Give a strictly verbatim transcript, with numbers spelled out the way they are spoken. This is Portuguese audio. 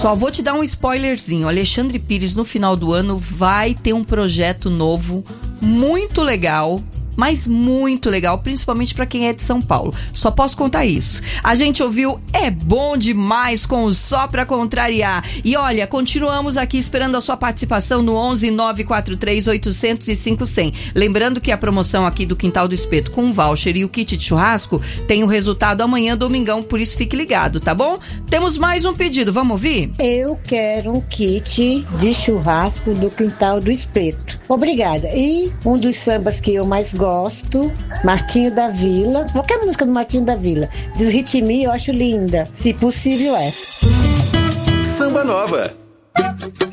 Só vou te dar um spoilerzinho. O Alexandre Pires, no final do ano, vai ter um projeto novo, muito legal, mas muito legal, principalmente pra quem é de São Paulo. Só posso contar isso. A gente ouviu É Bom Demais com o Só Pra Contrariar. E olha, continuamos aqui esperando a sua participação no onze nove quatro três oito zero zero cinco zero zero. Lembrando que a promoção aqui do Quintal do Espeto com o voucher e o kit de churrasco tem o resultado amanhã, domingão, por isso fique ligado, tá bom? Temos mais um pedido, vamos ouvir? Eu quero um kit de churrasco do Quintal do Espeto. Obrigada. E um dos sambas que eu mais gosto Gosto, Martinho da Vila, qualquer música do Martinho da Vila, Desritmia, eu acho linda, se possível é. Samba Nova.